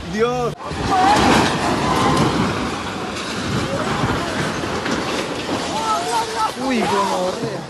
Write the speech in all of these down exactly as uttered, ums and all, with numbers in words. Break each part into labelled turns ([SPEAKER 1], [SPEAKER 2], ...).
[SPEAKER 1] Dios. Uy, gonorrea.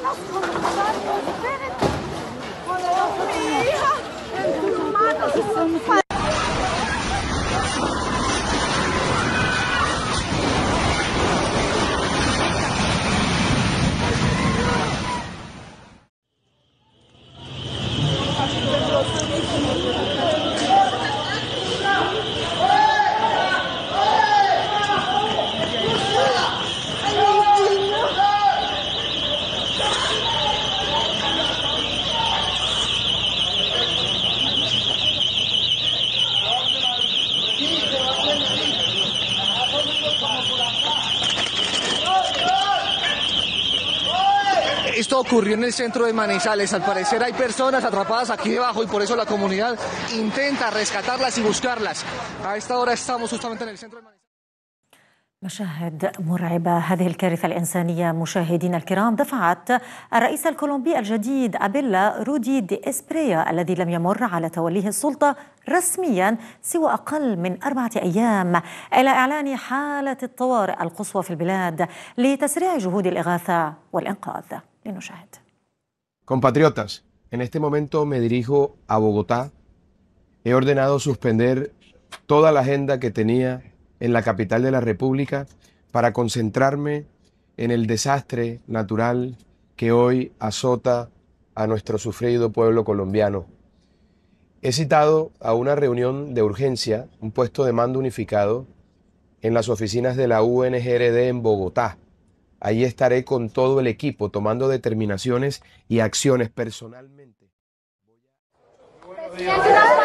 [SPEAKER 1] Esto ocurrió en el centro de Manizales. Al parecer hay personas atrapadas aquí debajo y por eso la comunidad intenta rescatarlas y buscarlas. A esta hora estamos justamente en el centro de Manizales.
[SPEAKER 2] مشاهد مرعبة. هذه الكارثة الإنسانية مشاهدينا الكرام دفعت الرئيس الكولومبي الجديد أبيلا رودي دي إسبريا الذي لم يمر على توليه السلطة رسميا سوى أقل من أربعة أيام إلى إعلان حالة الطوارئ القصوى في البلاد لتسريع جهود الإغاثة والإنقاذ. لنشاهد.
[SPEAKER 3] Compatriotas, en este momento me dirijo a Bogotá. He ordenado suspender toda la agenda que tenía en la capital de la República para concentrarme en el desastre natural que hoy azota a nuestro sufrido pueblo colombiano. He citado a una reunión de urgencia, un puesto de mando unificado en las oficinas de la U N G R D en Bogotá. Ahí estaré con todo el equipo tomando determinaciones y acciones personalmente. Buenos días.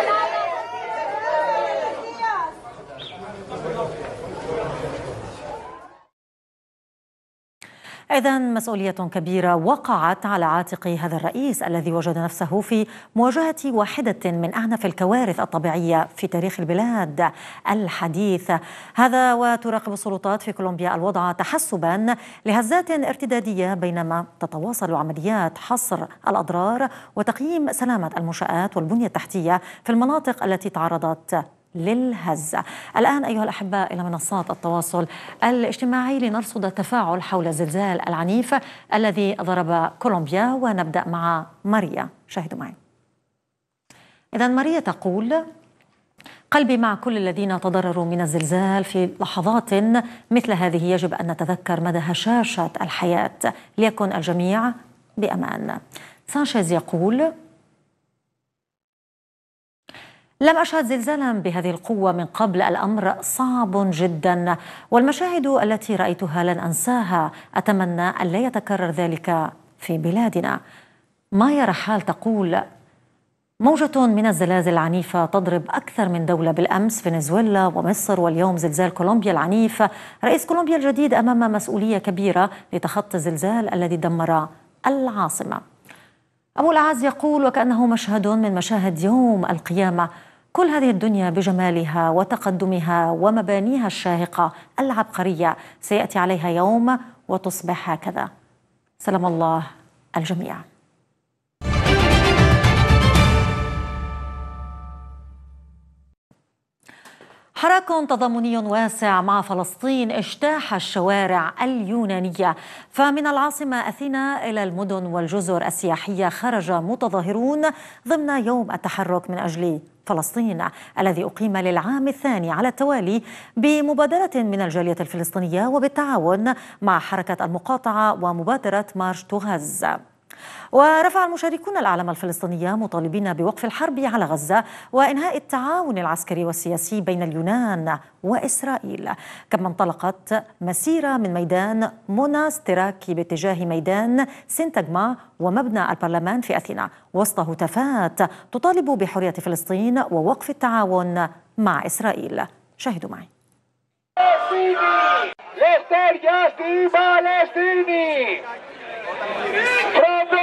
[SPEAKER 2] إذن مسؤولية كبيرة وقعت على عاتق هذا الرئيس الذي وجد نفسه في مواجهة واحدة من أعنف الكوارث الطبيعية في تاريخ البلاد الحديث. هذا وتراقب السلطات في كولومبيا الوضع تحسبا لهزات ارتدادية بينما تتواصل عمليات حصر الأضرار وتقييم سلامة المنشآت والبنية التحتية في المناطق التي تعرضت للهز. الآن أيها الأحباء إلى منصات التواصل الاجتماعي لنرصد التفاعل حول الزلزال العنيف الذي ضرب كولومبيا، ونبدأ مع ماريا. شاهدوا معي. إذن ماريا تقول: قلبي مع كل الذين تضرروا من الزلزال. في لحظات مثل هذه يجب أن نتذكر مدى هشاشة الحياة ليكن الجميع بأمان. سانشيز يقول: لم أشهد زلزالا بهذه القوة من قبل، الأمر صعب جدا والمشاهد التي رأيتها لن أنساها، أتمنى أن لا يتكرر ذلك في بلادنا. مايا رحال تقول: موجة من الزلازل العنيفة تضرب أكثر من دولة، بالأمس فنزويلا ومصر واليوم زلزال كولومبيا العنيف. رئيس كولومبيا الجديد أمام مسؤولية كبيرة لتخطي الزلزال الذي دمر العاصمة. أبو الأعز يقول: وكأنه مشهد من مشاهد يوم القيامة، كل هذه الدنيا بجمالها وتقدمها ومبانيها الشاهقة العبقرية سيأتي عليها يوم وتصبح هكذا. سلام الله الجميع. حراك تضامني واسع مع فلسطين اجتاح الشوارع اليونانية، فمن العاصمة أثينا إلى المدن والجزر السياحية خرج متظاهرون ضمن يوم التحرك من أجل فلسطين الذي أقيم للعام الثاني على التوالي بمبادرة من الجالية الفلسطينية وبالتعاون مع حركة المقاطعة ومبادرة مارش تو غزة. ورفع المشاركون الأعلام الفلسطينية مطالبين بوقف الحرب على غزة وإنهاء التعاون العسكري والسياسي بين اليونان وإسرائيل. كما انطلقت مسيرة من ميدان موناستراكي باتجاه ميدان سينتاغما ومبنى البرلمان في أثينا وسط هتافات تطالب بحرية فلسطين ووقف التعاون مع إسرائيل. شاهدوا معي. From